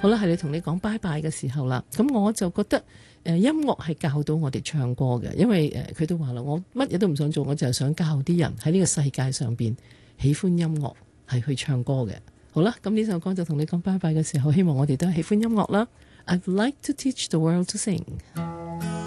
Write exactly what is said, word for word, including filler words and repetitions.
好啦，係你同你講拜拜嘅時候啦。咁我就覺得誒、呃、音樂係教到我哋唱歌嘅，因為誒佢、呃、都話啦，我乜嘢都唔想做，我就係想教啲人喺呢個世界上邊喜歡音樂，係去唱歌嘅。好啦，咁呢首歌就同你講拜拜嘅時候，希望我哋都係喜歡音樂啦。I'd like to teach the world to sing。